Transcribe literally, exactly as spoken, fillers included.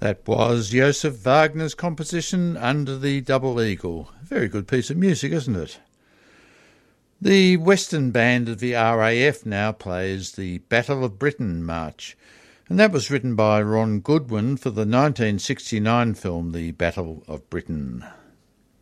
That was Joseph Wagner's composition Under the Double Eagle. A very good piece of music, isn't it? The Western Band of the R A F now plays the Battle of Britain March, and that was written by Ron Goodwin for the nineteen sixty-nine film The Battle of Britain.